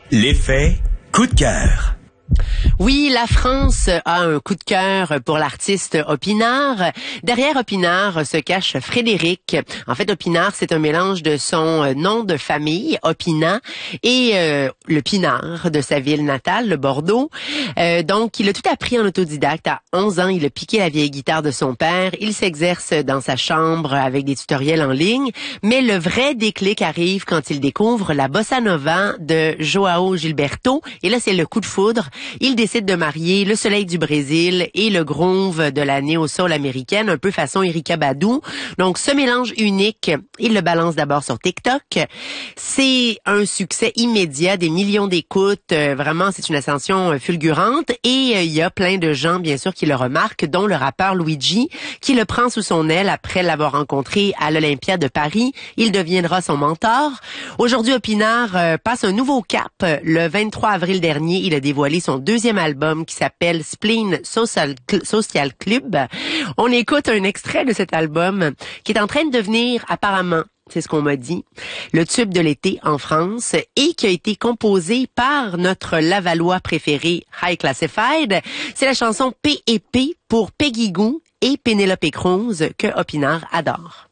L'effet coup de cœur. Oui, la France a un coup de cœur pour l'artiste Opinard. Derrière Opinard se cache Frédéric. En fait, Opinard, c'est un mélange de son nom de famille, Opinat, et le pinard de sa ville natale, le Bordeaux. Donc, il a tout appris en autodidacte. À 11 ans, il a piqué la vieille guitare de son père. Il s'exerce dans sa chambre avec des tutoriels en ligne. Mais le vrai déclic arrive quand il découvre la bossa nova de Joao Gilberto. Et là, c'est le coup de foudre. Il décide de marier le soleil du Brésil et le groove de la néo-soul américaine, un peu façon Erykah Badu. Donc, ce mélange unique, il le balance d'abord sur TikTok. C'est un succès immédiat, des millions d'écoutes. Vraiment, c'est une ascension fulgurante. Et il y a plein de gens, bien sûr, qui le remarquent, dont le rappeur Luigi, qui le prend sous son aile après l'avoir rencontré à l'Olympia de Paris. Il deviendra son mentor. Aujourd'hui, Opinard passe un nouveau cap. Le 23 avril dernier, il a dévoilé son deuxième album qui s'appelle Spleen Social Club. On écoute un extrait de cet album qui est en train de devenir apparemment, c'est ce qu'on m'a dit, le tube de l'été en France et qui a été composé par notre Lavallois préféré, High Classified. C'est la chanson P&P pour Peggy Gou et Penelope Cruz que Opinard adore.